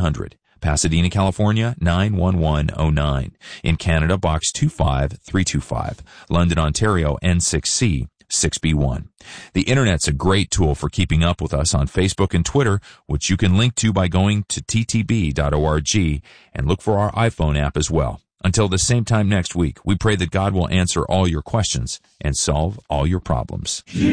100. Pasadena, California, 91109. In Canada, Box 25325. London, Ontario, N6C 6B1. The Internet's a great tool for keeping up with us on Facebook and Twitter, which you can link to by going to ttb.org and look for our iPhone app as well. Until the same time next week, we pray that God will answer all your questions and solve all your problems.